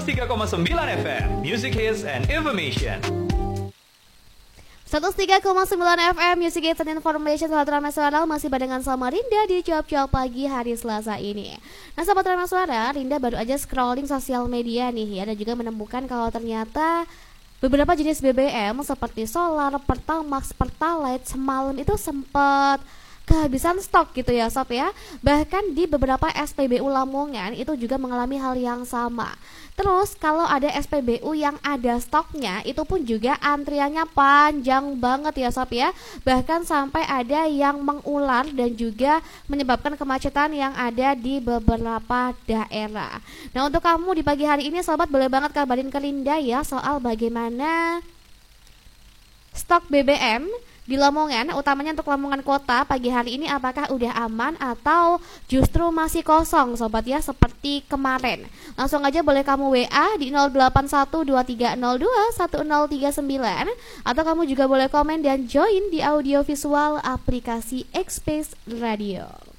103,9 FM, Music Hits and Information. 103,9 FM Music Hits and Information. Sahabat Ramai Suara, masih barengan sama Rinda di Cuap-Cuap Pagi hari Selasa ini. Nah sahabat Ramai Suara, Rinda baru aja scrolling sosial media nih ya, dan juga menemukan kalau ternyata beberapa jenis BBM seperti Solar, Pertamax, Pertalite semalam itu sempat kehabisan stok gitu ya sob ya. Bahkan di beberapa SPBU Lamongan itu juga mengalami hal yang sama. Terus kalau ada SPBU yang ada stoknya itu pun juga antriannya panjang banget ya sob ya. Bahkan sampai ada yang mengular dan juga menyebabkan kemacetan yang ada di beberapa daerah. Nah untuk kamu di pagi hari ini sobat, boleh banget kabarin ke Linda ya soal bagaimana stok BBM di Lamongan, utamanya untuk Lamongan Kota pagi hari ini, apakah udah aman atau justru masih kosong sobat ya seperti kemarin. Langsung aja boleh kamu WA di 081230211039 atau kamu juga boleh komen dan join di audio visual aplikasi X-Space Radio.